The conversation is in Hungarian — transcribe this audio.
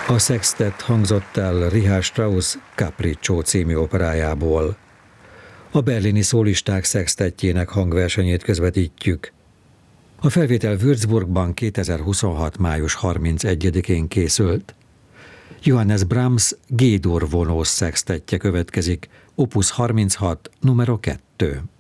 A Sextet hangzott el Richard Strauss Capriccio című operájából. A berlini szólisták szextettjének hangversenyét közvetítjük. A felvétel Würzburgban 2026. május 31-én készült. Johannes Brahms G-dur vonós szextettje következik, opus 36, numero 2.